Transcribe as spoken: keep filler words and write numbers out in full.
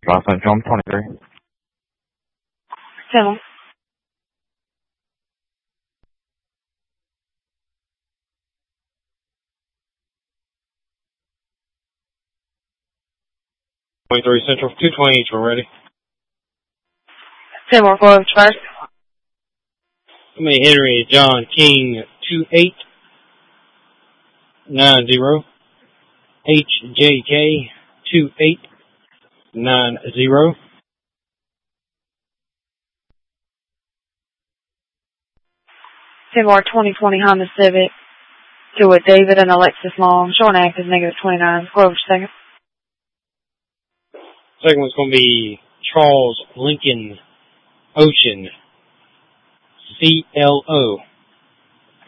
Los Angeles twenty-three. Tell them. twenty-three Central, two twenty each, we're ready. ten more four first. May Henry John King, two eight nine zero. H J K, two eight nine zero. ten more twenty twenty Honda Civic. Two with David and Alexis Long. Showing active negative twenty-nine. Grover second. Second one's going to be Charles Lincoln Ocean, C L O.